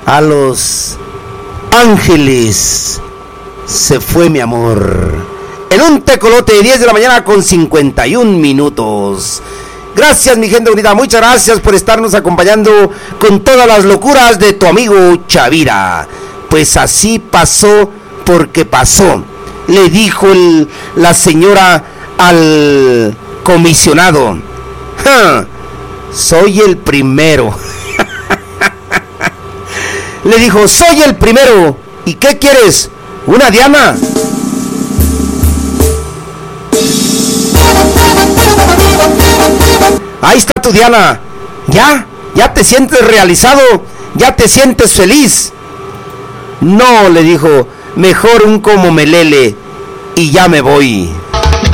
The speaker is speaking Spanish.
A Los Ángeles se fue mi amor. En un tecolote de 10 de la mañana con 51 minutos. Gracias, mi gente bonita. Muchas gracias por estarnos acompañando con todas las locuras de tu amigo Chavira. Pues así pasó porque pasó. Le dijo la señora al comisionado: soy el primero. Le dijo: soy el primero. ¿Y qué quieres? ¿Una diana? Ahí está tu diana. ¿Ya te sientes realizado? ¿Ya te sientes feliz? No, le dijo, mejor un como melele y ya me voy.